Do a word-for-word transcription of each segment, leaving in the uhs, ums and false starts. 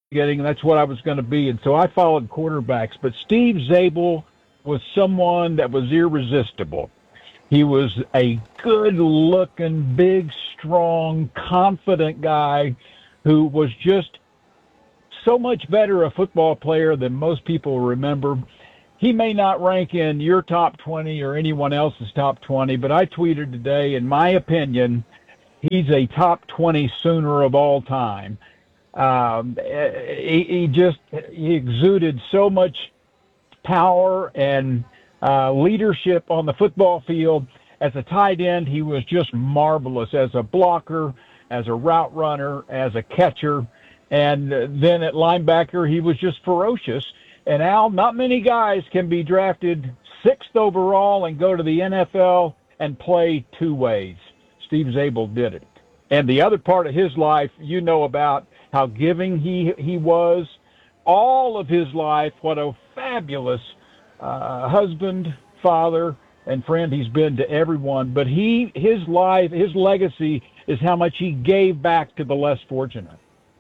getting, and that's what I was going to be. And so I followed quarterbacks. But Steve Zabel was someone that was irresistible. He was a good-looking, big, strong, confident guy who was just so much better a football player than most people remember. He may not rank in your top twenty or anyone else's top twenty, but I tweeted today, in my opinion, he's a top twenty Sooner of all time. Um, he, he just he exuded so much power and uh, leadership on the football field. As a tight end, he was just marvelous as a blocker, as a route runner, as a catcher. And then at linebacker, he was just ferocious. And Al, not many guys can be drafted sixth overall and go to the N F L and play two ways. Steve Zabel did it. And the other part of his life, you know about how giving he, he was. All of his life, what a fabulous uh, husband, father, and friend he's been to everyone. But he, his life, his legacy is how much he gave back to the less fortunate.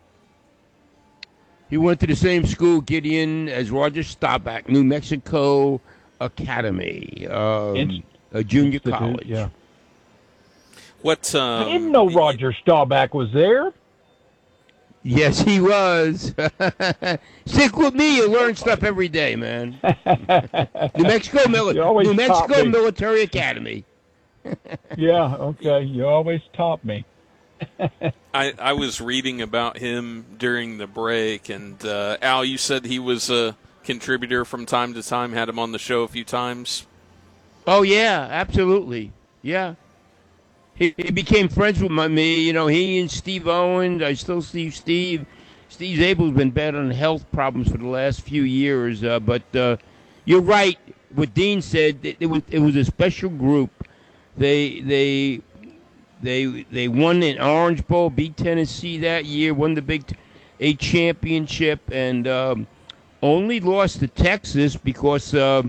He went to the same school, Gideon, as Roger Staubach, New Mexico Academy, um, a junior Institute, college. Yeah. What? Um, I didn't know Roger Staubach was there. Yes, he was. Stick with me, you learn stuff every day, man. New Mexico, Mili- New Mexico Military Academy. Yeah, okay. You always top me. I, I was reading about him during the break, and uh, Al, you said he was a contributor from time to time, had him on the show a few times. Oh, yeah, absolutely. Yeah. He, he became friends with my, me. You know, he and Steve Owens. I still see Steve. Steve Zabel's been bad on health problems for the last few years. Uh, but uh, you're right. What Dean said, it, it was it was a special group. They they they they won an Orange Bowl, beat Tennessee that year, won the Big Eight championship, and um, only lost to Texas because. Uh,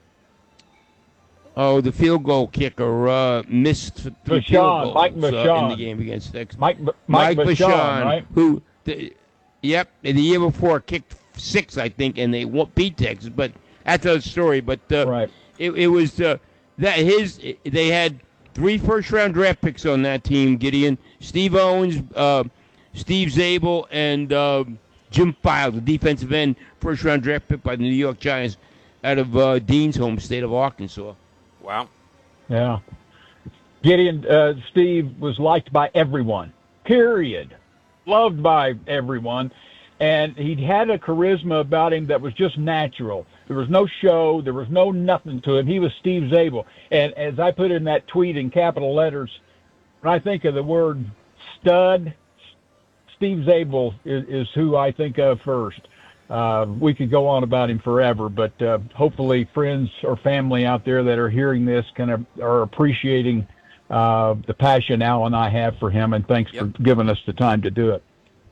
Oh, the field goal kicker uh, missed three Bashan, field goals Mike uh, Bashan. in the game against Texas. Mike, Mike, Mike Bashan, Bashan, right? who, the, yep, the year before kicked six, I think, and they won, beat Texas. But that's a story. But uh, right. it, it was uh, that his. They had three first-round draft picks on that team. Gideon, Steve Owens, uh, Steve Zabel, and uh, Jim Files, the defensive end, first-round draft pick by the New York Giants, out of uh, Dean's home state of Arkansas. Wow. Yeah. Gideon, uh, Steve was liked by everyone, period. Loved by everyone. And he had a charisma about him that was just natural. There was no show. There was no nothing to him. He was Steve Zabel. And as I put in that tweet in capital letters, when I think of the word stud, Steve Zabel is, is who I think of first. Uh, we could go on about him forever, but uh, hopefully friends or family out there that are hearing this kind of are appreciating uh, the passion Al and I have for him, and thanks yep. for giving us the time to do it.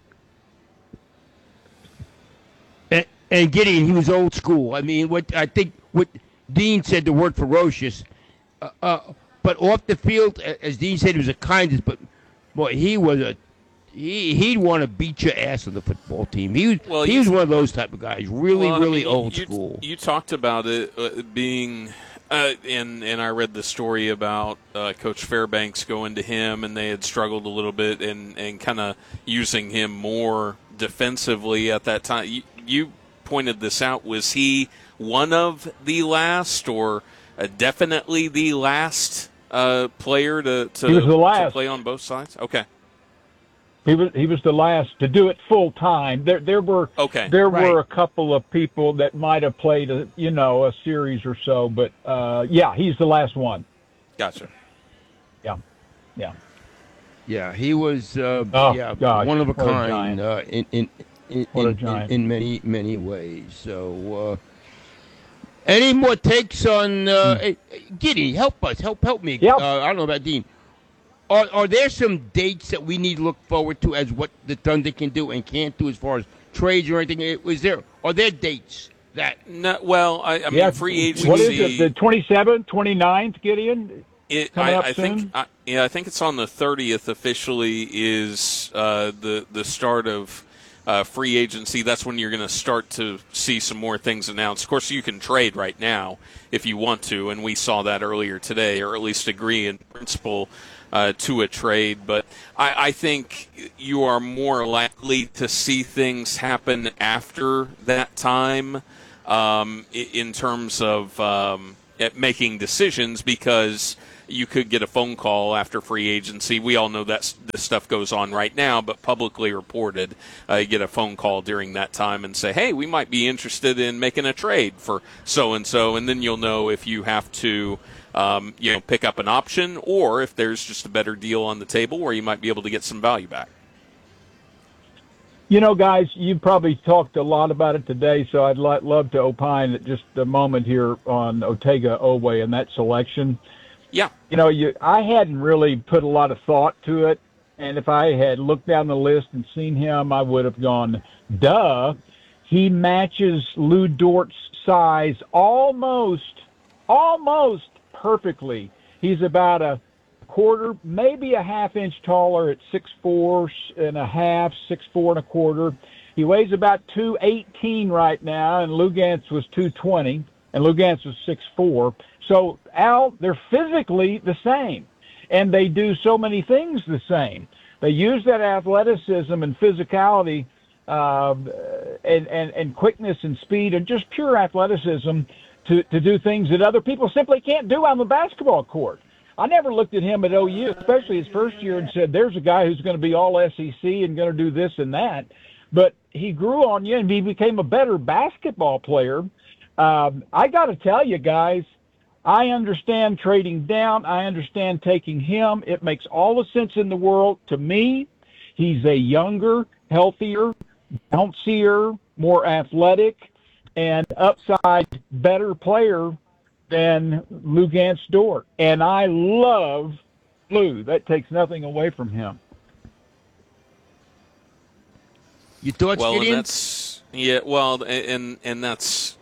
And, and Gideon, he was old school. I mean, what I think what Dean said, the word ferocious, uh, uh, but off the field, as Dean said, he was a kindness, but boy, he was a He, he'd want to beat your ass on the football team. He was, well, he you, was one of those type of guys, really, well, really I mean, old you, school. You talked about it uh, being, uh, and, and I read the story about uh, Coach Fairbanks going to him, and they had struggled a little bit and, and kind of using him more defensively at that time. You, you pointed this out. Was he one of the last or uh, definitely the last uh, player to, to, he was the last. to play on both sides? Okay. He was he was the last to do it full time. There there were okay. there right. were a couple of people that might have played a you know a series or so, but uh, yeah, he's the last one. Gotcha. Yeah, yeah, yeah. He was uh, oh, yeah gosh, one of a what kind a uh, in in in, what in, a in in many many ways. So. Uh, any more takes on uh, hmm. hey, Giddy? Help us, help help me. Yep. Uh, I don't know about Dean. Are, are there some dates that we need to look forward to as what the Thunder can do and can't do as far as trades or anything? Is there are there dates that? No, well, I, I mean, yeah. free agency. What is it? The twenty-seventh, twenty-ninth, Gideon? It, Coming I, up I soon? think. I, yeah, I think it's on the thirtieth. Officially, is uh, the the start of uh, free agency, that's when you're going to start to see some more things announced. Of course, you can trade right now if you want to, and we saw that earlier today, or at least agree in principle uh, to a trade. But I, I think you are more likely to see things happen after that time um, in terms of um, making decisions, because you could get a phone call after free agency. We all know that this stuff goes on right now, but publicly reported, uh, you get a phone call during that time and say, hey, we might be interested in making a trade for so-and-so, and then you'll know if you have to um, you know, pick up an option or if there's just a better deal on the table where you might be able to get some value back. You know, guys, you probably talked a lot about it today, so I'd lo- love to opine at just a moment here on Otega-Oweh and that selection. Yeah. You know, you I hadn't really put a lot of thought to it, and if I had looked down the list and seen him, I would have gone, duh. He matches Lou Dort's size almost, almost perfectly. He's about a quarter, maybe a half inch taller at six four and a half, six four and a quarter. He weighs about two eighteen right now, and Lugance was two twenty, and Lugance was six four. So, Al, they're physically the same, and they do so many things the same. They use that athleticism and physicality uh, and, and, and quickness and speed and just pure athleticism to, to do things that other people simply can't do on the basketball court. I never looked at him at O U, especially his first year, and said, there's a guy who's going to be all S E C and going to do this and that. But he grew on you, and he became a better basketball player. Um, I got to tell you, guys, I understand trading down. I understand taking him. It makes all the sense in the world to me. He's a younger, healthier, bouncier, more athletic, and upside better player than Lugance Dort. And I love Lou. That takes nothing away from him. You thoughts, well, Gideon? And that's yeah. Well, and and that's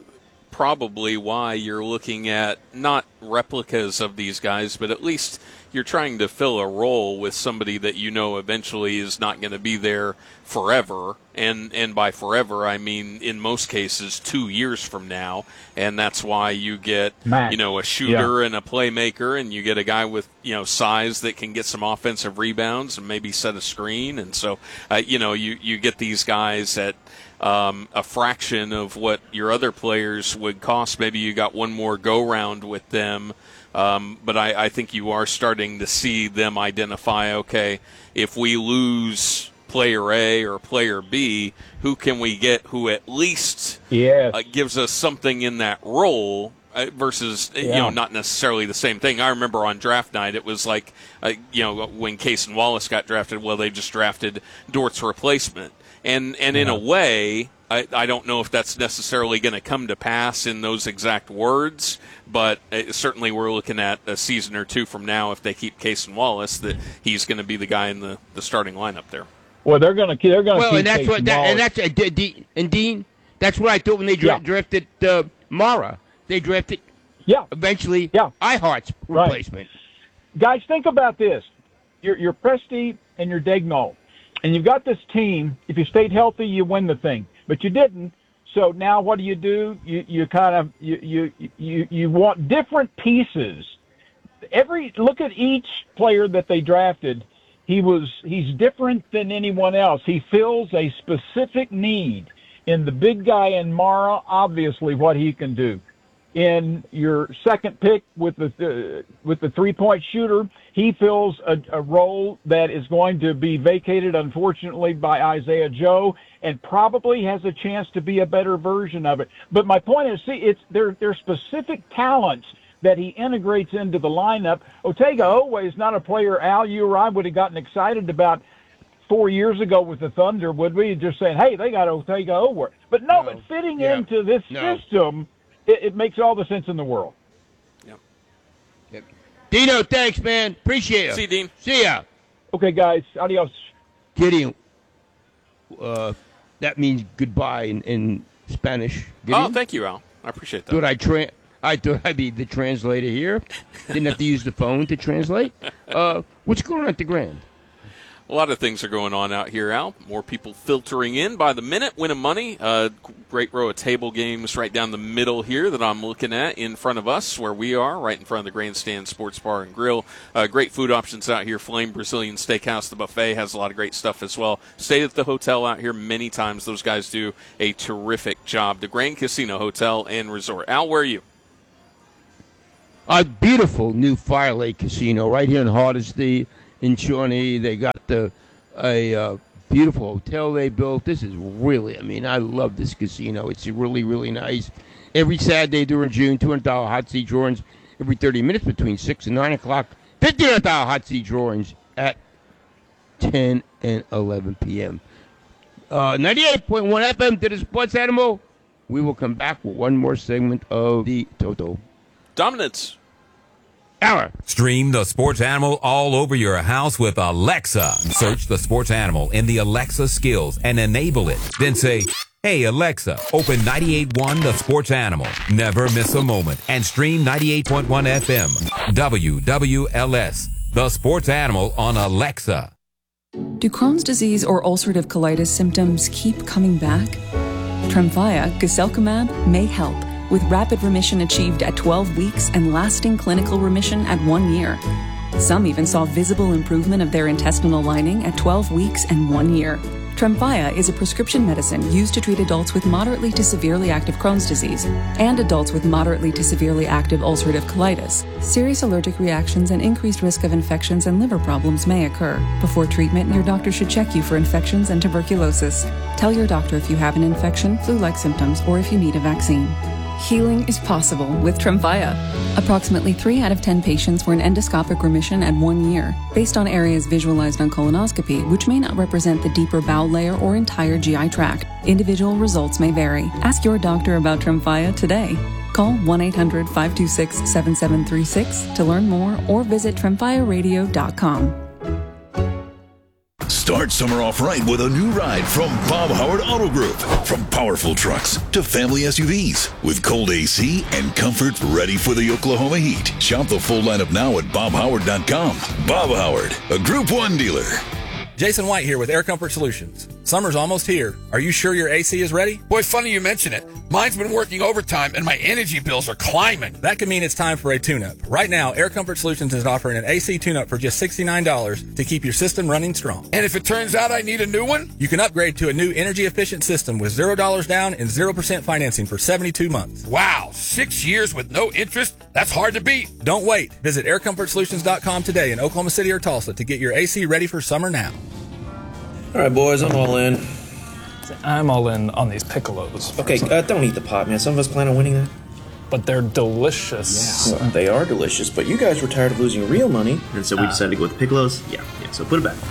probably why you're looking at not replicas of these guys, but at least you're trying to fill a role with somebody that you know eventually is not going to be there forever. And and by forever, I mean in most cases two years from now. And that's why you get Max. you know a shooter Yeah. and a playmaker, and you get a guy with you know size that can get some offensive rebounds and maybe set a screen. And so uh, you know you you get these guys at Um, a fraction of what your other players would cost. Maybe you got one more go-round with them, um, but I, I think you are starting to see them identify, okay, if we lose player A or player B, who can we get who at least Yes. uh, gives us something in that role uh, versus, you Yeah. know, not necessarily the same thing. I remember on draft night it was like, uh, you know, when Case and Wallace got drafted, well, they just drafted Dort's replacement. And and in a way, I, I don't know if that's necessarily going to come to pass in those exact words, but it, certainly we're looking at a season or two from now, if they keep Case and Wallace, that he's going to be the guy in the, the starting lineup there. Well, they're going to they're going to Well, keep and that's Case what that, and Wallace. that's uh, D, D, and Dean. That's what I thought when they dra- Yeah. drafted uh, Mara. They drafted Yeah. eventually Yeah. iHeart's Right. replacement. Guys, think about this. You're, you're Presti and you're Daigneault. And you've got this team. If you stayed healthy, you win the thing. But you didn't. So now what do you do? You you kind of you you you, you want different pieces. Every look at each player that they drafted. He was he's different than anyone else. He fills a specific need. In the big guy in Mara, obviously what he can do. In your second pick with the uh, with the three-point shooter, he fills a, a role that is going to be vacated, unfortunately, by Isaiah Joe, and probably has a chance to be a better version of it. But my point is, see, it's there. There's specific talents that he integrates into the lineup. Otega-Oweh is not a player, Al, you or I would have gotten excited about four years ago with the Thunder, would we? Just saying, hey, they got Otega-Oweh. But no, No. but fitting Yeah. into this No. system, it, it makes all the sense in the world. Yep. Dino, thanks, man. Appreciate it. See you, Dean. See ya. Okay, guys, adios. Gideon. Uh, that means goodbye in, in Spanish. Gideon? Oh, thank you, Al. I appreciate that. Thought I tra- I thought I'd be the translator here. Didn't have to use the phone to translate. Uh, what's going on at the Grand? a lot of things are going on out here, Al. More people filtering in by the minute, winning money. Uh, great row of table games right down the middle here that I'm looking at in front of us, where we are, right in front of the Grandstand Sports Bar and Grill. Uh, great food options out here. Flame Brazilian Steakhouse, the buffet, has a lot of great stuff as well. Stayed at the hotel out here many times. Those guys do a terrific job. The Grand Casino Hotel and Resort. Al, where are you? A beautiful new Fire Lake Casino right here in Hardesty, in Shawnee. They got the a uh, beautiful hotel they built. This is really, I mean, I love this casino. It's really, really nice. Every Saturday during June, two hundred dollars hot seat drawings every thirty minutes between six and nine o'clock. fifty dollars hot seat drawings at ten and eleven p.m. Uh, ninety-eight point one F M to the Sports Animal. We will come back with one more segment of the Toto Dominance Hour. Stream the Sports Animal all over your house with Alexa. Search the Sports Animal in the Alexa skills and enable it. Then say, "Hey Alexa, open ninety-eight point one The Sports Animal." Never miss a moment and stream ninety-eight point one F M. W W L S, The Sports Animal on Alexa. Do Crohn's disease or ulcerative colitis symptoms keep coming back? Tremfya, guselkumab, may help, with rapid remission achieved at twelve weeks and lasting clinical remission at one year. Some even saw visible improvement of their intestinal lining at twelve weeks and one year. Tremfya is a prescription medicine used to treat adults with moderately to severely active Crohn's disease and adults with moderately to severely active ulcerative colitis. Serious allergic reactions and increased risk of infections and liver problems may occur. Before treatment, your doctor should check you for infections and tuberculosis. Tell your doctor if you have an infection, flu-like symptoms, or if you need a vaccine. Healing is possible with Tremfya. Approximately three out of ten patients were in endoscopic remission at one year, based on areas visualized on colonoscopy, which may not represent the deeper bowel layer or entire G I tract. Individual results may vary. Ask your doctor about Tremfya today. Call one eight hundred, five two six, seven seven three six to learn more or visit tremfya radio dot com. Start summer off right with a new ride from Bob Howard Auto Group. From powerful trucks to family S U Vs. With cold A C and comfort ready for the Oklahoma heat. Shop the full lineup now at bob howard dot com. Bob Howard, a Group one dealer. Jason White here with Air Comfort Solutions. Summer's almost here. Are you sure your A C is ready? Boy, funny you mention it. Mine's been working overtime and my energy bills are climbing. That could mean it's time for a tune-up. Right now, Air Comfort Solutions is offering an A C tune-up for just sixty-nine dollars to keep your system running strong. And if it turns out I need a new one? You can upgrade to a new energy-efficient system with zero dollars down and zero percent financing for seventy-two months. Wow, six years with no interest? That's hard to beat. Don't wait. Visit air comfort solutions dot com today in Oklahoma City or Tulsa to get your A C ready for summer now. All right, boys, I'm all in. I'm all in on these piccolos. Okay, uh, don't eat the pot, man. Some of us plan on winning that. But they're delicious. Yeah, well, they are delicious, but you guys were tired of losing real money, and so we uh, decided to go with the piccolos. Yeah, yeah, so put it back.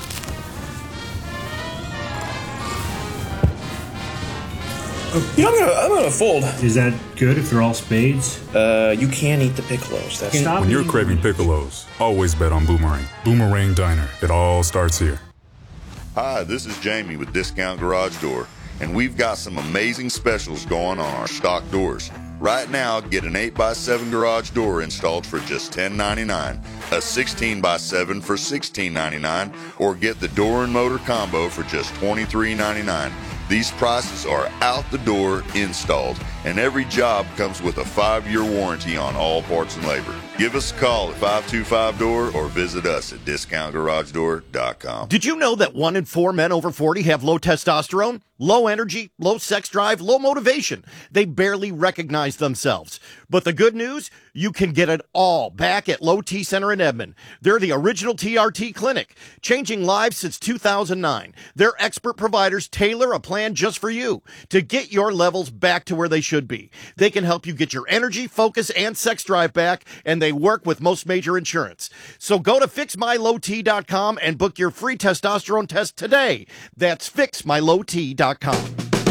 You know, I'm gonna, I'm gonna fold. Is that good if they're all spades? Uh, you can eat the piccolos. That's Stop when you're craving piccolos, always bet on Boomerang. Boomerang Diner. It all starts here. Hi, this is Jamie with Discount Garage Door, and we've got some amazing specials going on our stock doors. Right now, get an eight by seven garage door installed for just ten ninety-nine, a sixteen by seven for sixteen ninety-nine, or get the door and motor combo for just twenty-three ninety-nine. These prices are out the door installed, and every job comes with a five-year warranty on all parts and labor. Give us a call at five two five door or visit us at discount garage door dot com. Did you know that one in four men over forty have low testosterone, low energy, low sex drive, low motivation? They barely recognize themselves. But the good news, you can get it all back at Low T Center in Edmond. They're the original T R T clinic, changing lives since two thousand nine. Their expert providers tailor a plan just for you to get your levels back to where they should be. They can help you get your energy, focus, and sex drive back, and they work with most major insurance. So go to fix my low t dot com and book your free testosterone test today. That's fix my low t dot com.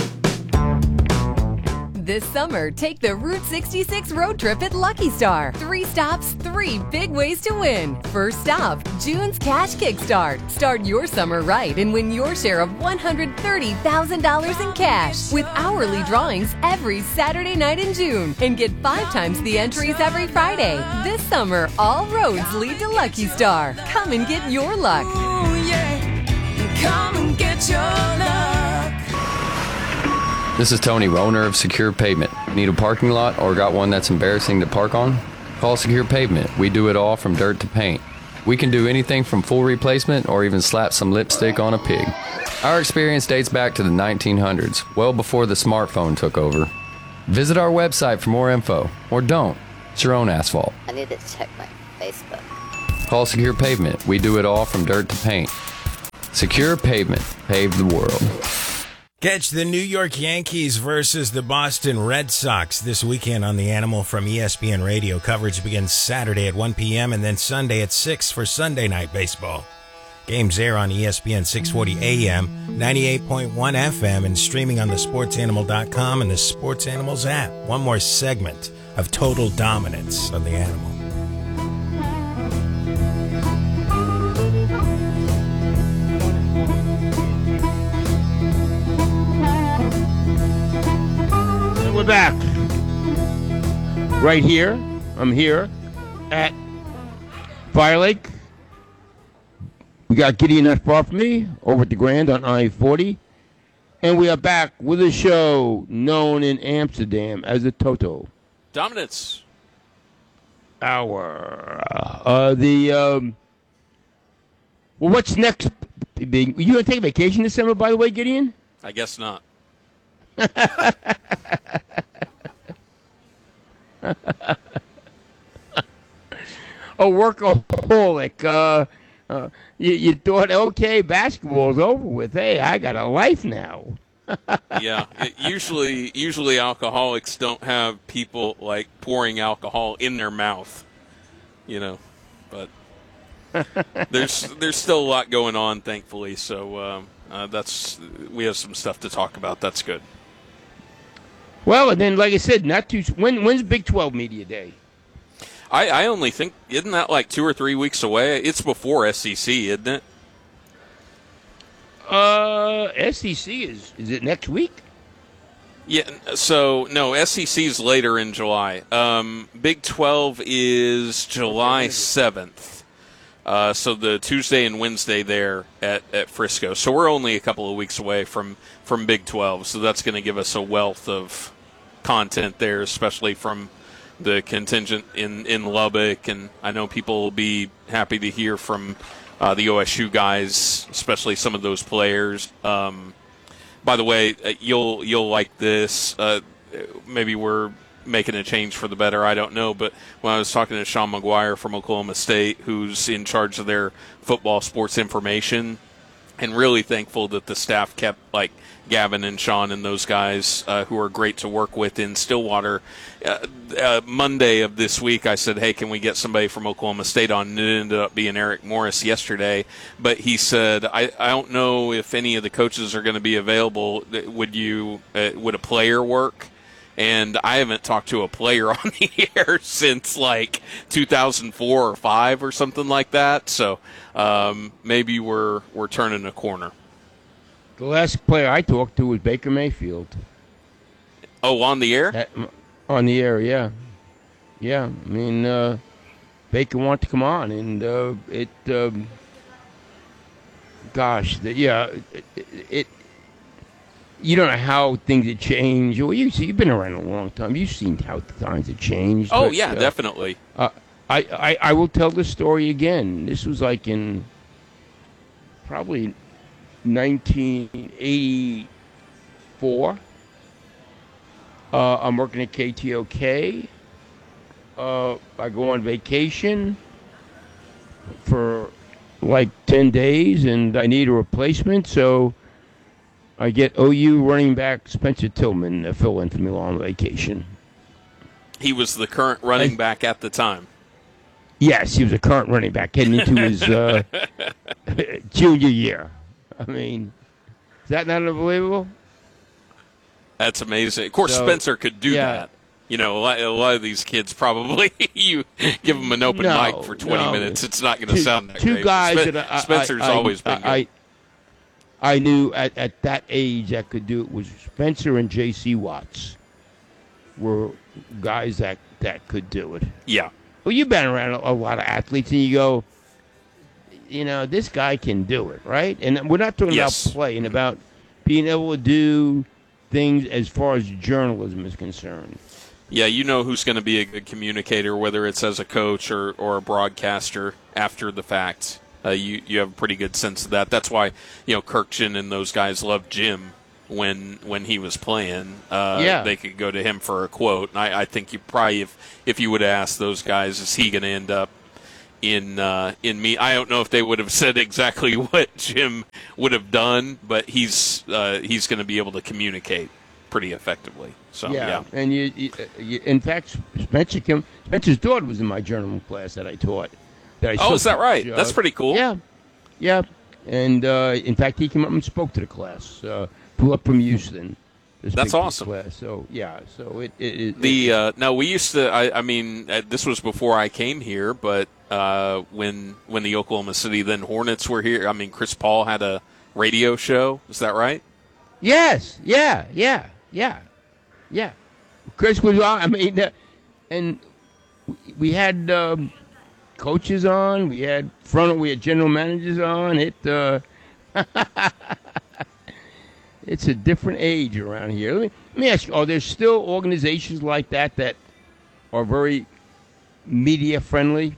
This summer, take the Route sixty-six road trip at Lucky Star. Three stops, three big ways to win. First stop, June's Cash Kickstart. Start your summer right and win your share of one hundred thirty thousand dollars in cash with hourly drawings every Saturday night in June. And get five times the entries every Friday. This summer, all roads lead to Lucky Star. Come and get your luck. Come and get your luck. This is Tony, owner of Secure Pavement. Need a parking lot or got one that's embarrassing to park on? Call Secure Pavement. We do it all from dirt to paint. We can do anything from full replacement or even slap some lipstick on a pig. Our experience dates back to the nineteen hundreds, well before the smartphone took over. Visit our website for more info, or don't. It's your own asphalt. I need to check my Facebook. Call Secure Pavement. We do it all from dirt to paint. Secure Pavement. Pave the world. Catch the New York Yankees versus the Boston Red Sox this weekend on The Animal from E S P N Radio. Coverage begins Saturday at one p.m. and then Sunday at six for Sunday Night Baseball. Games air on E S P N six forty A M, ninety-eight point one F M, and streaming on the sports animal dot com and the Sports Animals app. One more segment of total dominance of The Animal. We're back. Right here. I'm here at Fire Lake. We got Gideon not far from me over at the Grand on I forty. And we are back with a show known in Amsterdam as the Toto Dominance Hour. Uh, the, um, well, what's next? You going to take a vacation this summer, by the way, Gideon? I guess not. A workaholic. Uh, uh, you, you thought, okay, basketball's over with. Hey, I got a life now. Yeah, it, usually, usually alcoholics don't have people like pouring alcohol in their mouth, you know. But there's there's still a lot going on, thankfully. So um, uh, that's we have some stuff to talk about. That's good. Well, and then, like I said, not too. When when's Big twelve Media Day? I, I only think, isn't that like two or three weeks away? It's before S E C, isn't it? Uh, S E C is is it next week? Yeah. So no, S E C is later in July. Um, Big twelve is July seventh. Uh, so the Tuesday and Wednesday there at, at Frisco. So we're only a couple of weeks away from, from Big twelve. So that's going to give us a wealth of content there, especially from the contingent in, in Lubbock. And I know people will be happy to hear from uh, the O S U guys, especially some of those players. Um, by the way, you'll you'll like this. Uh, maybe we're making a change for the better, I don't know, but when I was talking to Sean McGuire from Oklahoma State, who's in charge of their football sports information, and really thankful that the staff kept like Gavin and Sean and those guys uh, who are great to work with in Stillwater. Uh, uh, Monday of this week, I said, hey, can we get somebody from Oklahoma State on? And it ended up being Eric Morris yesterday. But he said, I, I don't know if any of the coaches are going to be available. Would you? Uh, would a player work? And I haven't talked to a player on the air since like two thousand four or five or something like that. So um, maybe we're we're turning a corner. The last player I talked to was Baker Mayfield. Oh, on the air? At, on the air, yeah, yeah. I mean, uh, Baker wanted to come on, and uh, it, um, gosh, the, yeah, it, it. You don't know how things have changed. Well, you see, you've been around a long time. You've seen how times have changed. Oh, but, yeah, uh, definitely. Uh, I, I, I will tell the story again. This was like in probably nineteen eighty-four. Uh, I'm working at K T O K. Uh, I go on vacation for like ten days, and I need a replacement, so I get O U running back Spencer Tillman to fill in for me while on vacation. He was the current running I, back at the time. Yes, he was a current running back heading into his uh, junior year. I mean, is that not unbelievable? That's amazing. Of course, so, Spencer could do yeah. that. You know, a lot, a lot of these kids probably, you give them an open no, mic for twenty no. minutes, it's not going to two, sound that two great. guys Spen- that I, Spencer's I, always I, been good. I, I knew at, at that age that could do it was Spencer and J C Watts were guys that, that could do it. Yeah. Well, you've been around a, a lot of athletes, and you go, you know, this guy can do it, right? And we're not talking Yes. about play and about being able to do things as far as journalism is concerned. Yeah, you know who's going to be a good communicator, whether it's as a coach or, or a broadcaster after the fact. Uh, you you have a pretty good sense of that. That's why, you know, Kirkjian and those guys loved Jim when when he was playing. Uh, Yeah. They could go to him for a quote. And I, I think you probably, if, if you would have asked those guys, is he going to end up in uh, in me? I don't know if they would have said exactly what Jim would have done, but he's uh, he's going to be able to communicate pretty effectively. So yeah. yeah. And you, you, you, in fact, Spencer Kim, Spencer's daughter was in my journalism class that I taught. That I Oh, took. is that right? Uh, That's pretty cool. Yeah, yeah. And uh, in fact, he came up and spoke to the class. Uh, flew up from Houston. to speak That's to the awesome. Class. So yeah. So it. it, it The uh, now we used to. I, I mean, uh, this was before I came here, but uh, when when the Oklahoma City then Hornets were here, I mean, Chris Paul had a radio show. Is that right? Yes. Yeah. Yeah. Yeah. Yeah. Chris was on. I mean, uh, and we had um, coaches on. We had front. We had general managers on. It. Uh, it's a different age around here. Let me, let me ask you: are there still organizations like that that are very media friendly?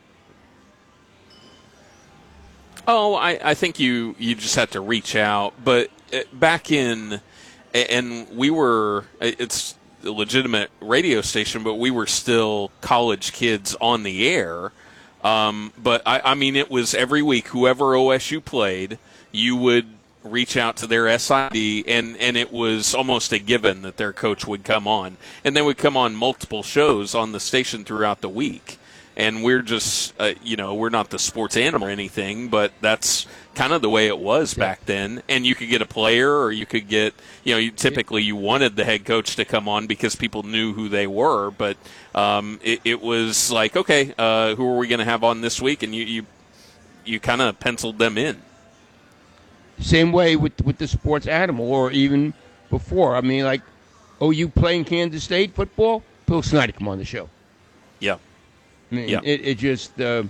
Oh, I, I think you, you just have to reach out. But uh, back in, and we were, it's a legitimate radio station, but we were still college kids on the air. Um, but, I, I mean, it was every week, whoever O S U played, you would reach out to their S I D, and, and it was almost a given that their coach would come on. And they would come on multiple shows on the station throughout the week. And we're just, uh, you know, we're not the sports animal or anything, but that's kind of the way it was back then. And you could get a player, or you could get, you know, you, typically you wanted the head coach to come on because people knew who they were. But um, it, it was like, okay, uh, who are we going to have on this week? And you you, you kind of penciled them in. Same way with with the sports animal, or even before. I mean, like, oh, you playing Kansas State football? Bill Snyder come on the show. Yeah. I mean, Yeah. it, it just. Uh,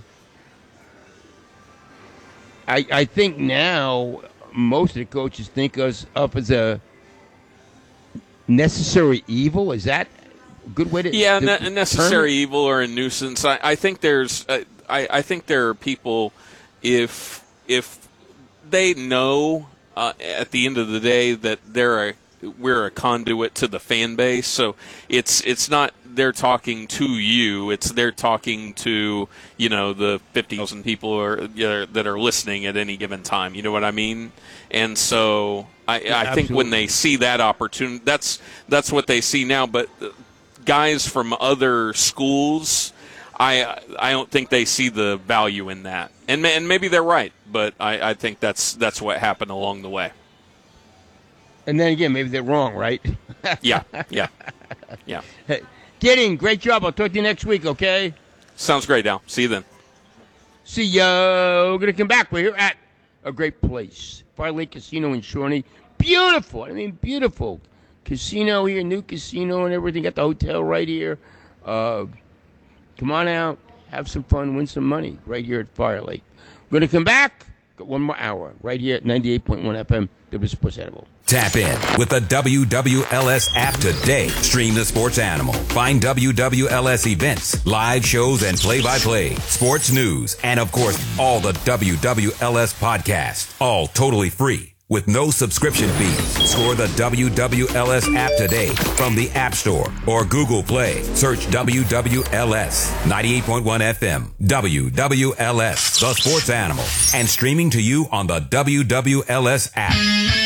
I I think now most of the coaches think us up as a necessary evil. Is that a good way to? Yeah, to ne- term necessary it? evil or a nuisance. I, I think there's, uh, I, I think there are people, if if they know uh, at the end of the day that they're a, we're a conduit to the fan base, so it's it's not they're talking to you, it's they're talking to, you know, the fifty thousand people or, you know, that are listening at any given time. You know what I mean? And so I, Yeah, I think when absolutely. they see that opportunity, that's that's what they see now. But guys from other schools, I I don't think they see the value in that, and and maybe they're right, but I, I think that's that's what happened along the way. And then again, maybe they're wrong, right? Yeah, yeah, yeah. Hey, Gidding, great job. I'll talk to you next week, okay? Sounds great, Al. See you then. See ya. We're going to come back. We're here at a great place, Fire Lake Casino in Shawnee. Beautiful. I mean, beautiful. Casino here, new casino and everything. Got the hotel right here. Uh, come on out. Have some fun. Win some money right here at Fire Lake. We're going to come back. Got one more hour right here at ninety-eight point one F M, W Sports Animal. Tap in with the W W L S app today. Stream the Sports Animal. Find W W L S events, live shows, and play-by-play, sports news, and of course, all the W W L S podcasts. All totally free with no subscription fees. Score the W W L S app today from the App Store or Google Play. Search W W L S ninety-eight point one F M. W W L S, the Sports Animal, and streaming to you on the W W L S app.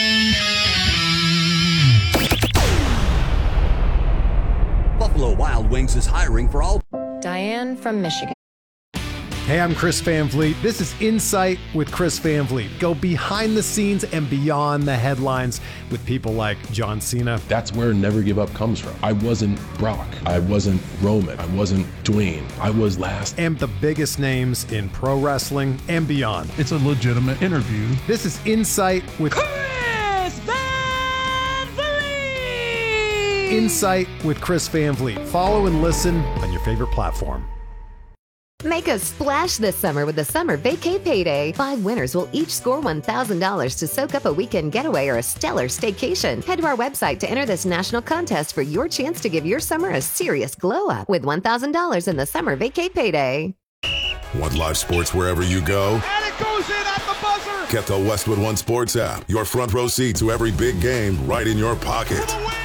Buffalo Wild Wings is hiring for all. Diane from Michigan. Hey, I'm Chris Van Vliet. This is Insight with Chris Van Vliet. Go behind the scenes and beyond the headlines with people like John Cena. That's where Never Give Up comes from. I wasn't Brock. I wasn't Roman. I wasn't Dwayne. I was last. And the biggest names in pro wrestling and beyond. It's a legitimate interview. This is Insight with Chris Van Vliet! Insight with Chris Van Vliet. Follow and listen on your favorite platform. Make a splash this summer with the Summer Vacay Payday. Five winners will each score one thousand dollars to soak up a weekend getaway or a stellar staycation. Head to our website to enter this national contest for your chance to give your summer a serious glow up with one thousand dollars in the Summer Vacay Payday. Want live sports wherever you go? And it goes in at the buzzer. Get the Westwood One Sports app. Your front row seat to every big game right in your pocket.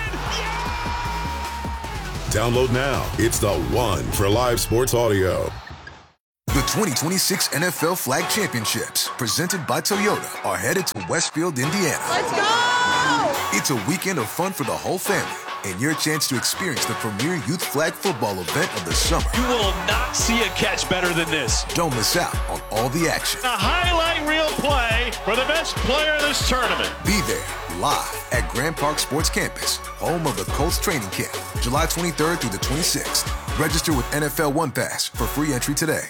Download now. It's the one for live sports audio. The twenty twenty-six N F L Flag Championships, presented by Toyota, are headed to Westfield, Indiana. Let's go! It's a weekend of fun for the whole family and your chance to experience the premier youth flag football event of the summer. You will not see a catch better than this. Don't miss out on all the action. A highlight reel play for the best player in this tournament. Be there live at Grand Park Sports Campus, home of the Colts training camp, July twenty-third through the twenty-sixth. Register with N F L One Pass for free entry today.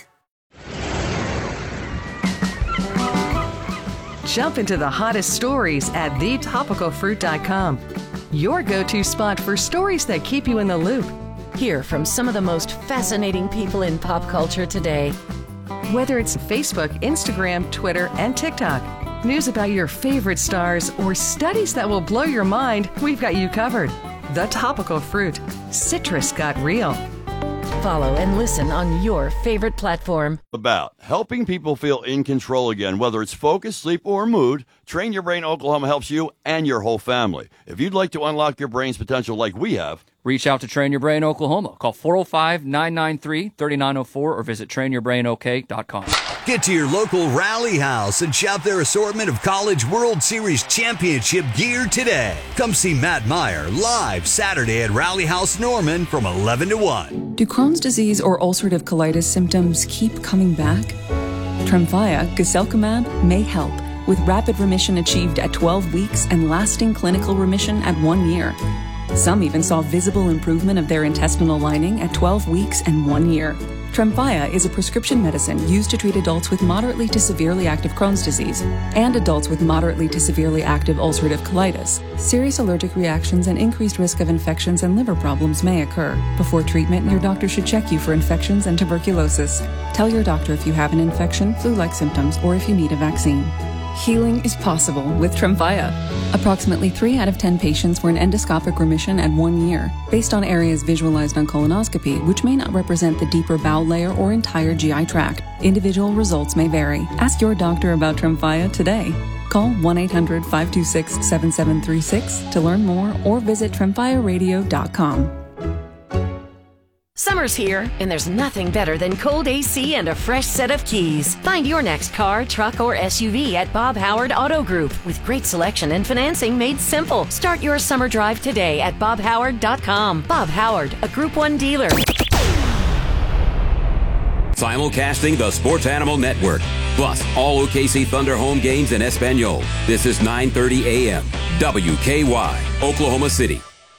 Jump into the hottest stories at the topical fruit dot com. Your go-to spot for stories that keep you in the loop. Hear from some of the most fascinating people in pop culture today. Whether it's Facebook, Instagram, Twitter, and TikTok, news about your favorite stars, or studies that will blow your mind, we've got you covered. The Topical Fruit. Citrus got real. Follow and listen on your favorite platform. About helping people feel in control again, whether it's focus, sleep, or mood, Train Your Brain Oklahoma helps you and your whole family. If you'd like to unlock your brain's potential like we have, reach out to Train Your Brain Oklahoma. Call four oh five, nine nine three, three nine oh four or visit train your brain o k dot com. Get to your local Rally House and shop their assortment of College World Series championship gear today. Come see Matt Meyer live Saturday at Rally House Norman from eleven to one. Do Crohn's disease or ulcerative colitis symptoms keep coming back? Tremfya, guselkumab, may help, with rapid remission achieved at twelve weeks and lasting clinical remission at one year. Some even saw visible improvement of their intestinal lining at twelve weeks and one year. Tremfya is a prescription medicine used to treat adults with moderately to severely active Crohn's disease and adults with moderately to severely active ulcerative colitis. Serious allergic reactions and increased risk of infections and liver problems may occur. Before treatment, your doctor should check you for infections and tuberculosis. Tell your doctor if you have an infection, flu-like symptoms, or if you need a vaccine. Healing is possible with Tremfya. Approximately three out of ten patients were in endoscopic remission at one year, based on areas visualized on colonoscopy, which may not represent the deeper bowel layer or entire G I tract. Individual results may vary. Ask your doctor about Tremfya today. Call one eight hundred, five two six, seven seven three six to learn more or visit tremfya radio dot com. Summer's here, and there's nothing better than cold A C and a fresh set of keys. Find your next car, truck, or S U V at Bob Howard Auto Group. With great selection and financing made simple. Start your summer drive today at bob howard dot com. Bob Howard, a Group one dealer. Simulcasting the Sports Animal Network. Plus, all O K C Thunder home games in Espanol. This is nine thirty a m W K Y, Oklahoma City.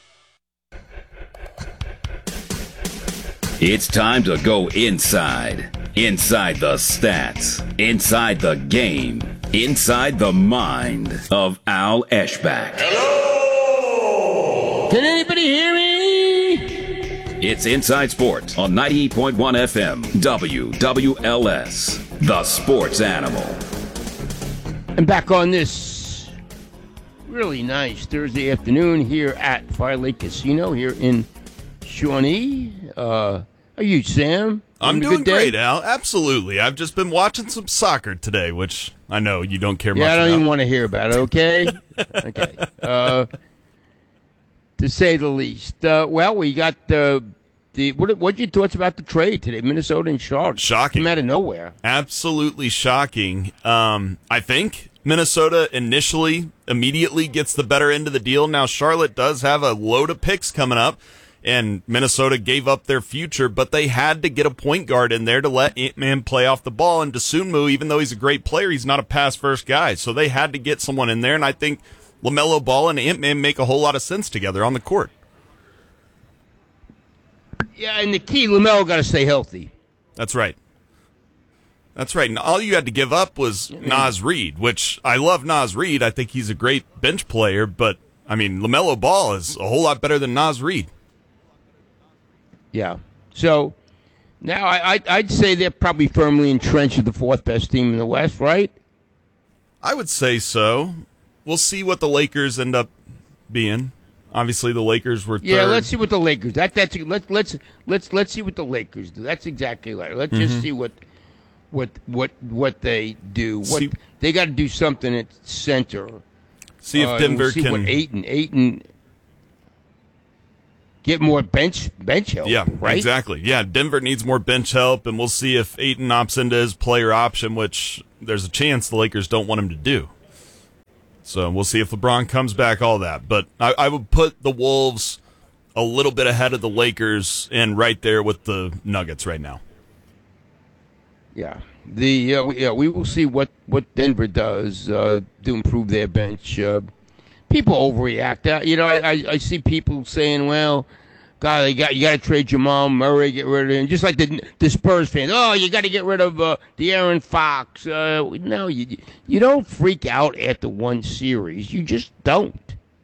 It's time to go inside. Inside the stats. Inside the game. Inside the mind of Al Eschbach. Hello! Can anybody hear me? It's Inside Sports on ninety-eight point one F M, W W L S, the Sports Animal. And back on this really nice Thursday afternoon here at Fire Lake Casino here in Shawnee. Uh, How are you, Sam? I'm Having a doing good day? great, Al. Absolutely. I've just been watching some soccer today, which I know you don't care Yeah, much I don't about. even want to hear about it, okay? okay. Uh, to say the least. Uh, well, we got the... the what What's your thoughts about the trade today? Minnesota and Charlotte. Shocking. Came out of nowhere. Absolutely shocking. Um, I think Minnesota initially, immediately gets the better end of the deal. Now, Charlotte does have a load of picks coming up. And Minnesota gave up their future, but they had to get a point guard in there to let Ant-Man play off the ball. And Dosunmu, even though he's a great player, he's not a pass-first guy. So they had to get someone in there, and I think LaMelo Ball and Ant-Man make a whole lot of sense together on the court. Yeah, and the key, LaMelo got to stay healthy. That's right. That's right. And all you had to give up was Naz Reid, which I love Naz Reid. I think he's a great bench player, but, I mean, LaMelo Ball is a whole lot better than Naz Reid. Yeah. So Now, I, I, I'd say they're probably firmly entrenched as the fourth best team in the West, right? I would say so. We'll see what the Lakers end up being. Obviously, the Lakers were third. Yeah, let's see what the Lakers. That that's let let's let's let's see what the Lakers do. That's exactly right. Let's Mm-hmm. just see what what what what they do. What See- they got to do something at center. See if Uh, Denver we'll see can- what Ayton Ayton get more bench bench help. Yeah, right. exactly. Yeah, Denver needs more bench help, and we'll see if Ayton opts into his player option, which there's a chance the Lakers don't want him to do. So we'll see if LeBron comes back, all that. But I, I would put the Wolves a little bit ahead of the Lakers and right there with the Nuggets right now. Yeah. The uh, we- yeah we will see what, what Denver does uh, to improve their bench. Uh, people overreact. Uh, you know, I, I, I see people saying, "Well, God, they got you got to trade Jamal Murray, get rid of him." Just like the the Spurs fans, "Oh, you got to get rid of uh, De'Aaron Fox." Uh, no, you you don't freak out after one series. You just don't.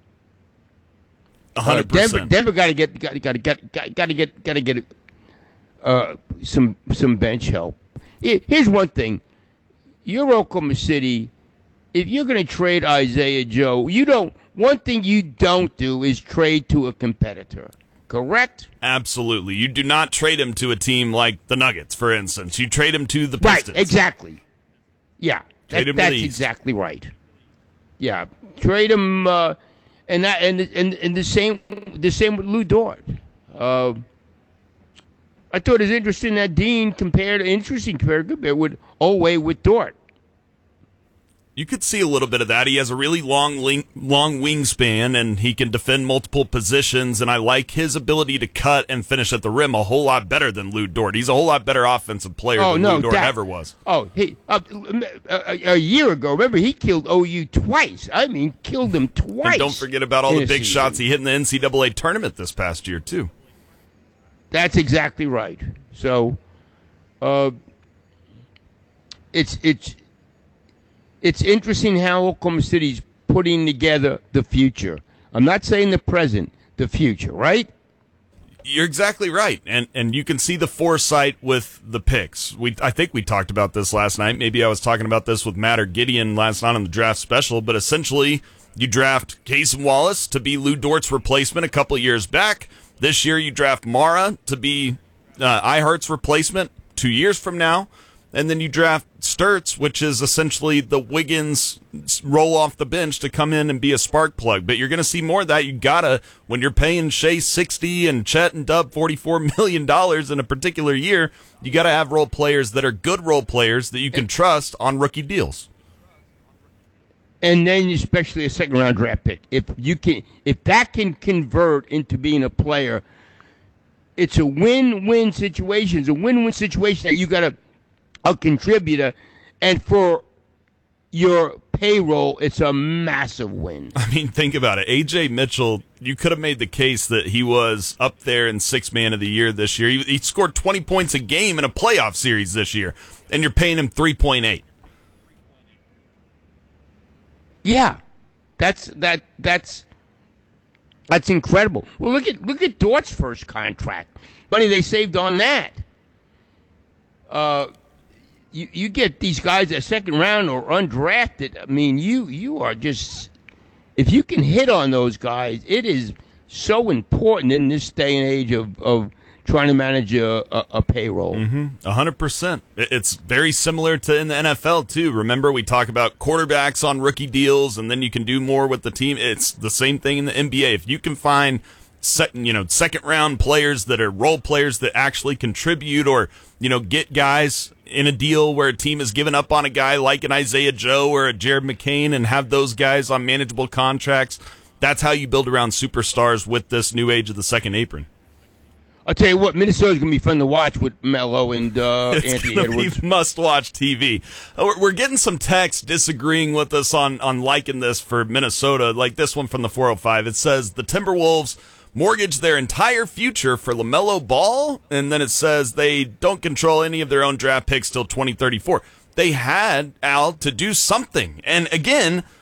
A hundred Uh, Denver, percent. Denver got to get got to get got to get got to get uh, some some bench help. Here- Here's one thing: you're Oklahoma City. If you're going to trade Isaiah Joe, you don't. One thing you don't do is trade to a competitor. Correct? Absolutely. You do not trade him to a team like the Nuggets, for instance. You trade him to the Right. Pistons. Exactly. Yeah. Trade That, him to that's the East. exactly right. Yeah. Trade him, uh, and that and and and the same the same with Lou Dort. Uh, I thought it was interesting that Dean compared interesting compared compared with Oweh with Dort. You could see a little bit of that. He has a really long ling- long wingspan, and he can defend multiple positions, and I like his ability to cut and finish at the rim a whole lot better than Lou Dort. He's a whole lot better offensive player Oh than no, Lou Dort that- ever was. Oh, he uh, a, a year ago. Remember, he killed O U twice. I mean, killed them twice. And don't forget about all in the a big season. shots he hit in the N C double A tournament this past year, too. That's exactly right. So, uh, it's it's it's interesting how Oklahoma City's putting together the future. I'm not saying the present, the future, right? You're exactly right, and and you can see the foresight with the picks. We I think we talked about this last night. Maybe I was talking about this with Matt or Gideon last night on the draft special. But essentially, you draft Cason Wallace to be Lou Dort's replacement a couple years back. This year, you draft Mara to be uh, Ihart's replacement two years from now. And then you draft Sturts, which is essentially the Wiggins roll off the bench to come in and be a spark plug. But you're going to see more of that. You got to, when you're paying Shea sixty and Chet and Dub forty-four million dollars in a particular year, you got to have role players that are good role players that you can trust on rookie deals. And then especially a second round draft pick. If you can, if that can convert into being a player, it's a win-win situation. It's a win-win situation that you got a a contributor, and for your payroll, it's a massive win. I mean, think about it. A J Mitchell, you could have made the case that he was up there in sixth man of the year this year. He, he scored twenty points a game in a playoff series this year, and you're paying him three point eight. Yeah, that's that that's that's incredible. Well, look at look at Dort's first contract. Money they saved on that. Uh, you you get these guys at second round or undrafted. I mean, you you are just if you can hit on those guys, it is so important in this day and age of of trying to manage a, a, a payroll. Mm-hmm. one hundred percent. It's very similar to in the N F L, too. Remember, we talk about quarterbacks on rookie deals, and then you can do more with the team. It's the same thing in the N B A. If you can find sec- you know, second-round players that are role players that actually contribute or, you know, get guys in a deal where a team has given up on a guy like an Isaiah Joe or a Jared McCain and have those guys on manageable contracts, that's how you build around superstars with this new age of the second apron. I'll tell you what, Minnesota's going to be fun to watch with Melo and uh, It's Anthony gonna Edwards. be must-watch T V. Uh, We're, we're getting some texts disagreeing with us on, on liking this for Minnesota, like this one from the four oh five. It says, the Timberwolves mortgage their entire future for LaMelo Ball, and then it says they don't control any of their own draft picks till twenty thirty-four. They had, Al, to do something. And again,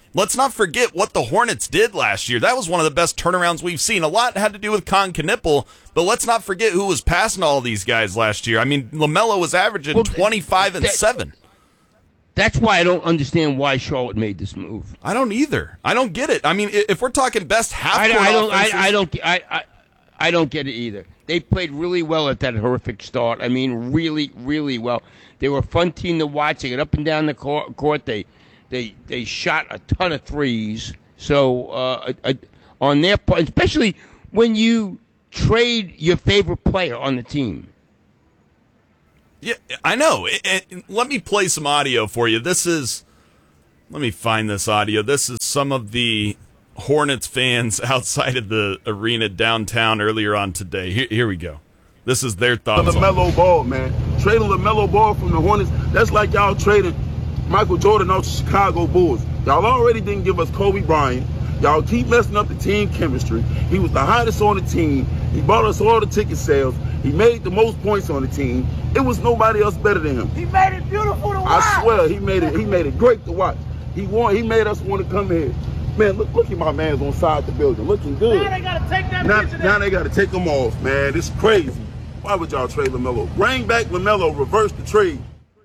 let's not forget what the Hornets did last year. That was one of the best turnarounds we've seen. A lot had to do with Con Knippel, but let's not forget who was passing all these guys last year. I mean, LaMelo was averaging well, twenty-five and seven. That's why I don't understand why Charlotte made this move. I don't either. I don't get it. I mean, if we're talking best half-court I, I don't. offenses, I, I don't. I, I. I don't get it either. They played really well at that horrific start. I mean, really, really well. They were a fun team to watch. They got up and down the court. They, they, they shot a ton of threes. So uh, a, a, on their part, especially when you trade your favorite player on the team. Yeah, I know. It, it, let me play some audio for you. This is. Let me find this audio. This is some of the Hornets fans outside of the arena downtown earlier on today. Here, here we go. This is their thoughts. LaMelo Ball, man. Trading LaMelo Ball from the Hornets, that's like y'all trading Michael Jordan off the Chicago Bulls. Y'all already didn't give us Kobe Bryant. Y'all keep messing up the team chemistry. He was the hottest on the team. He bought us all the ticket sales. He made the most points on the team. It was nobody else better than him. He made it beautiful to watch. I swear, he made it. He made it great to watch. He won. He made us want to come here. Man, look, look at my man's on side the building, looking good. Now they gotta take that now, picture. Now they gotta take him off, man. It's crazy. Why would y'all trade LaMelo? Bring back LaMelo. Reverse the trade.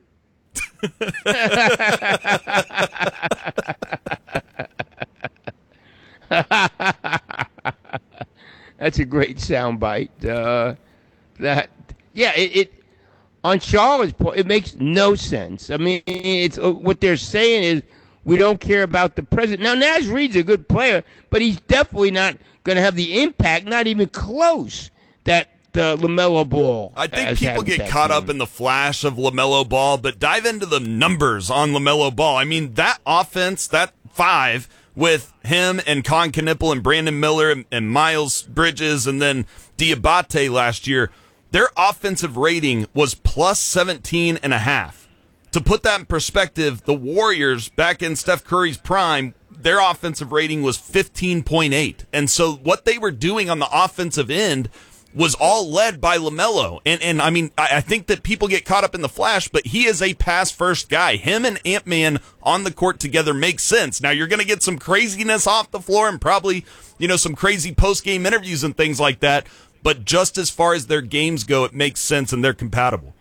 That's a great soundbite. Uh, that, yeah, it, it on Charlotte's point, it makes no sense. I mean, it's uh, what they're saying is we don't care about the president. Now, Naz Reid's a good player, but he's definitely not going to have the impact, not even close, that uh, LaMelo Ball. I think people get caught team. up in the flash of LaMelo Ball, but dive into the numbers on LaMelo Ball. I mean, that offense, that five, with him and Con Knippel and Brandon Miller and, and Miles Bridges and then Diabate last year, their offensive rating was plus seventeen and a half. To put that in perspective, the Warriors, back in Steph Curry's prime, their offensive rating was fifteen point eight. And so what they were doing on the offensive end was all led by LaMelo. And, and I mean, I, I think that people get caught up in the flash, but he is a pass-first guy. Him and Ant-Man on the court together makes sense. Now, you're going to get some craziness off the floor and probably, you know, some crazy post-game interviews and things like that. But just as far as their games go, it makes sense and they're compatible.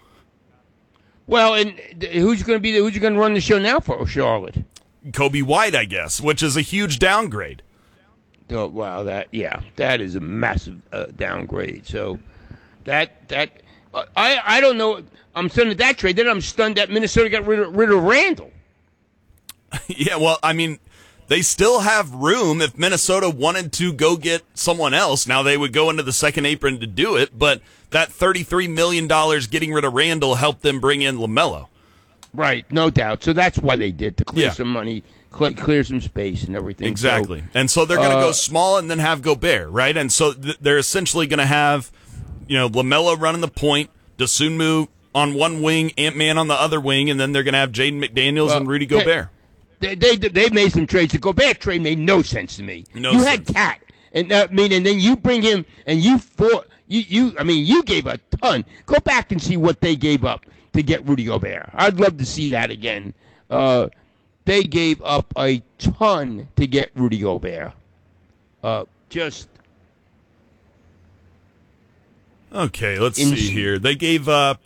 Well, and who's going to be the, who's going to run the show now for Charlotte? Kobe White, I guess, which is a huge downgrade. Oh, wow, that yeah, that is a massive uh, downgrade. So that that uh, I I don't know. I'm stunned at that trade. Then I'm stunned that Minnesota got rid of, rid of Randall. Yeah, well, I mean, they still have room if Minnesota wanted to go get someone else. Now they would go into the second apron to do it, but that thirty-three million dollars getting rid of Randall helped them bring in LaMelo. Right, no doubt. So that's why they did, to clear Yeah. some money, clear, clear some space and everything. Exactly. So, and so they're going to uh, go small and then have Gobert, right? And so th- they're essentially going to have, you know, LaMelo running the point, Dosunmu on one wing, Ant-Man on the other wing, and then they're going to have Jaden McDaniels well, and Rudy Gobert. They, they they made some trades. The Gobert trade made no sense to me. No you sense. had Cat, and uh, I mean, and then you bring him, and you fought. You you I mean, you gave a ton. Go back and see what they gave up to get Rudy Gobert. I'd love to see that again. Uh, they gave up a ton to get Rudy Gobert. Uh, just Okay, let's In- see here. They gave up.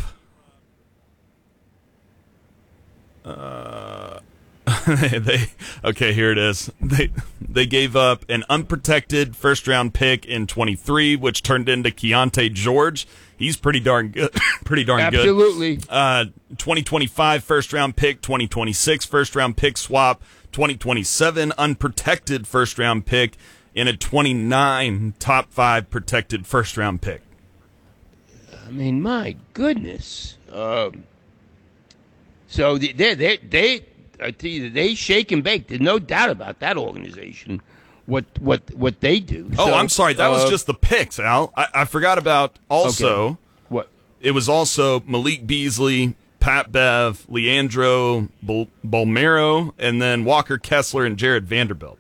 Uh, they okay. Here it is. They they gave up an unprotected first round pick in twenty-three, which turned into Keontae George. He's pretty darn good. pretty darn Absolutely. good. Uh, twenty twenty-five first round pick, twenty twenty-six first round pick swap, twenty twenty-seven unprotected first round pick, and a twenty-nine top five protected first round pick. I mean, my goodness. Um, so they they they, they I tell you, they shake and bake. There's no doubt about that organization. What what what they do. Oh, So, I'm sorry. That was uh, just the picks, Al. I, I forgot about also. Okay. What? It was also Malik Beasley, Pat Bev, Leandro Bol- Bolmero, and then Walker Kessler and Jared Vanderbilt.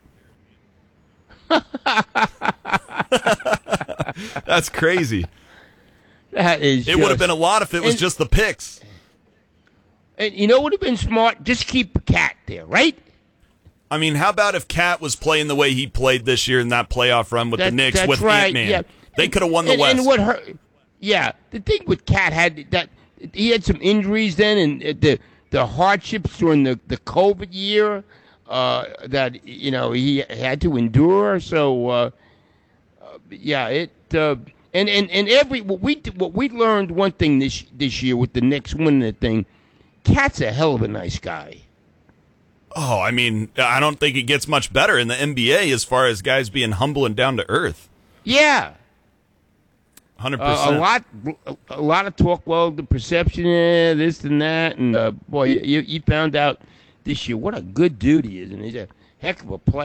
That's crazy. That is. It would have just- been a lot if it was and- just the picks. And you know what would have been smart? Just keep Cat there, right? I mean, how about if Cat was playing the way he played this year in that playoff run with That- the Knicks that's with right, Ant-Man? yeah. They could have won the and, West. And what hurt, yeah, the thing with Cat had that he had some injuries then, and the the hardships during the, the COVID year uh, that you know he had to endure. So uh, uh, yeah, it uh, and, and and every what we what we learned one thing this this year with the Knicks winning the thing, Cat's a hell of a nice guy. Oh, I mean, I don't think it gets much better in the N B A as far as guys being humble and down to earth. Yeah. one hundred Uh, percent. a lot, a lot of talk. Well, the perception, eh, this and that, and uh, boy, you, you found out this year what a good dude he is, and he's a heck of a player.